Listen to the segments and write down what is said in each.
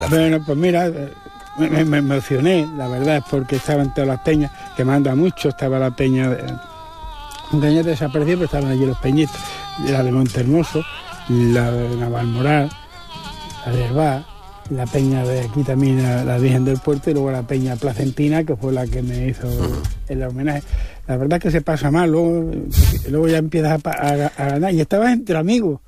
Bueno, pues mira, me emocioné, la verdad, es porque estaban todas las peñas, que manda mucho, estaba la peña, un peña desaparecido, pero estaban allí los peñitos, la de Montehermoso, la de Navalmoral, la de Herbá, la peña de aquí también, la Virgen del Puerto, y luego la peña placentina, que fue la que me hizo el homenaje. La verdad es que se pasa mal, luego ya empiezas a ganar, y estabas entre amigos,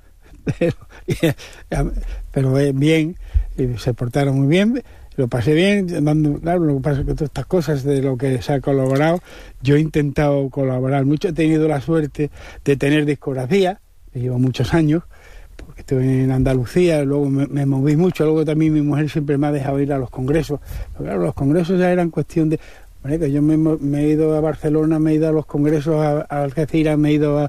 pero bien, y se portaron muy bien, lo pasé bien, claro, lo que pasa es que todas estas cosas de lo que se ha colaborado, yo he intentado colaborar mucho, he tenido la suerte de tener discografía, que llevo muchos años, porque estuve en Andalucía, luego me moví mucho, luego también mi mujer siempre me ha dejado ir a los congresos, pero claro, los congresos ya eran cuestión de... Bueno, que yo me he ido a Barcelona, me he ido a los congresos a Algeciras, me he ido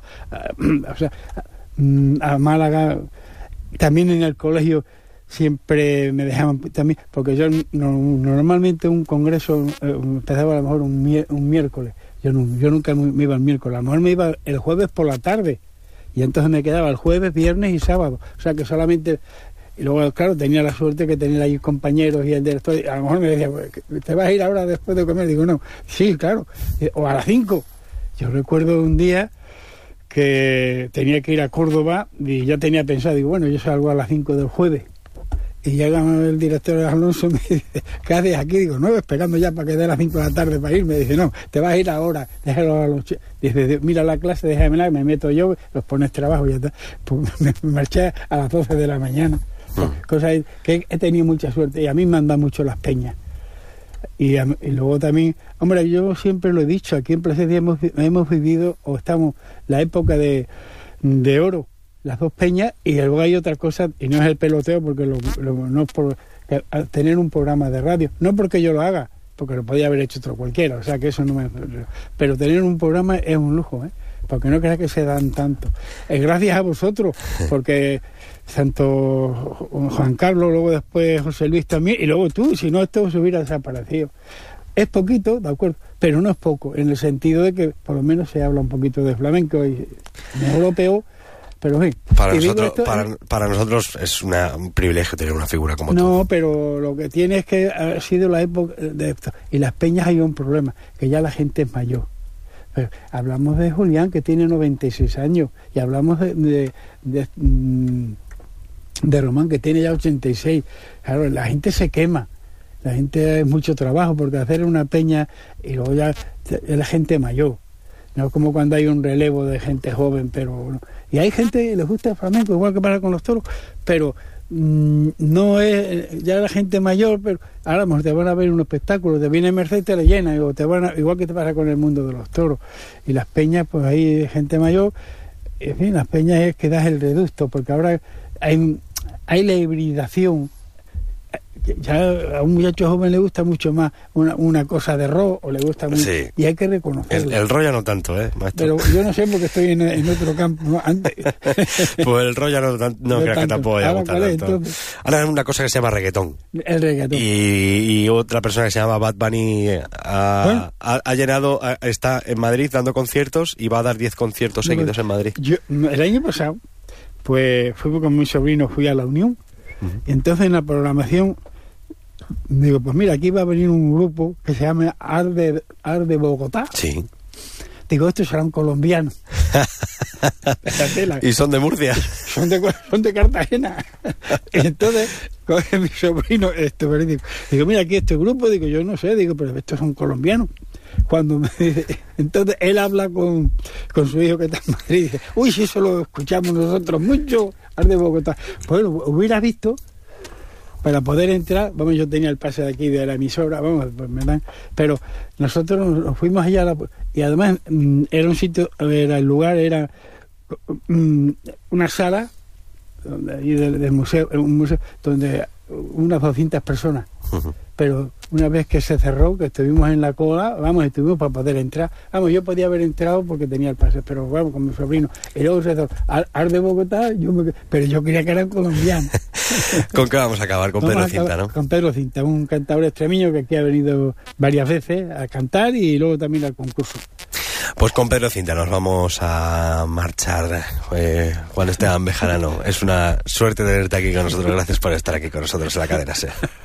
a Málaga, también en el colegio siempre me dejaban también, porque yo normalmente un congreso empezaba a lo mejor un miércoles, yo nunca me iba el miércoles, a lo mejor me iba el jueves por la tarde, y entonces me quedaba el jueves, viernes y sábado, o sea que solamente... Y luego, claro, tenía la suerte que tenía ahí compañeros y el director, a lo mejor me decía, ¿te vas a ir ahora después de comer? Digo, no, sí, claro, o a las 5. Yo recuerdo un día que tenía que ir a Córdoba y ya tenía pensado, digo, bueno, yo salgo a las 5 del jueves. Y llega el director Alonso y me dice, ¿qué haces aquí? Digo, no, esperando ya para que dé las 5 de la tarde para irme. Dice, no, te vas a ir ahora, déjalo a los chicos. Dice, mira la clase, déjamela, me meto yo, los pones trabajo y ya está. Pues me marché a las 12 de la mañana. Cosas que he tenido mucha suerte y a mí me han dado mucho las peñas y luego también, hombre, yo siempre lo he dicho, aquí en Plasencia hemos vivido o estamos la época de oro, las dos peñas, y luego hay otra cosa, y no es el peloteo, porque no es por tener un programa de radio, no porque yo lo haga, porque lo podía haber hecho otro cualquiera, o sea que eso no me... Pero tener un programa es un lujo, porque no creas que se dan tanto. Es gracias a vosotros, porque tanto Juan Carlos, luego después José Luis también, y luego tú, si no esto se hubiera desaparecido. Es poquito, de acuerdo, pero no es poco, en el sentido de que por lo menos se habla un poquito de flamenco, y mejor o peor, pero en fin. Para nosotros es un privilegio tener una figura como tú. No, pero lo que tiene es que ha sido la época de esto, y las peñas hay un problema, que ya la gente es mayor. Pero hablamos de Julián, que tiene 96 años, y hablamos de Román, que tiene ya 86. Claro, la gente se quema, la gente es mucho trabajo, porque hacer una peña y luego ya es la gente mayor, no como cuando hay un relevo de gente joven, pero y hay gente que les gusta el flamenco, igual que pasa con los toros, pero no es ya la gente mayor, pero ahora a lo mejor te van a ver un espectáculo, te viene Merced y te le llena, o igual que te pasa con el mundo de los toros, y las peñas, pues ahí hay gente mayor, en fin, las peñas es que das el reducto, porque ahora hay la hibridación. Ya a un muchacho joven le gusta mucho más una cosa de rock, o le gusta mucho, sí. Y hay que reconocerlo. El rock ya no tanto, maestro. Pero yo no sé, porque estoy en otro campo, ¿no? Antes. Pues el rock ya no creas que tampoco ya gusta tanto. Ahora hay una cosa que se llama reggaetón. El reggaetón. Y otra persona que se llama Bad Bunny ha llenado, está en Madrid dando conciertos y va a dar 10 conciertos seguidos en Madrid. Yo, el año pasado, pues fui con mi sobrino, fui a la Unión, y entonces en la programación digo, pues mira, aquí va a venir un grupo que se llama Arde Bogotá. Sí. Digo, estos serán colombianos. ¿Y son de Murcia? Son de Cartagena. Entonces, coge mi sobrino, digo, mira, aquí este grupo, digo, yo no sé, digo, pero estos son colombianos. Cuando me dice, entonces él habla con su hijo que está en Madrid y dice, uy, si eso lo escuchamos nosotros mucho, Arde Bogotá. Bueno, hubiera visto, para poder entrar, vamos, yo tenía el pase de aquí de la emisora, vamos, pues me dan, pero nosotros nos fuimos allá y además era un sitio, el lugar era una sala del museo, un museo donde unas 200 personas, pero una vez que se cerró, que estuvimos en la cola, vamos, estuvimos para poder entrar, vamos, yo podía haber entrado porque tenía el pase, pero vamos, con mi sobrino, y luego se cerró, Arde Bogotá, pero yo quería que eran colombianos. ¿Con qué vamos a acabar? Con Pedro Cinta, ¿no? Con Pedro Cinta, un cantador extremeño que aquí ha venido varias veces a cantar y luego también al concurso. Pues con Pedro Cinta nos vamos a marchar. Juan Esteban Bejarano, es una suerte tenerte aquí con nosotros. Gracias por estar aquí con nosotros en La Cadena SER.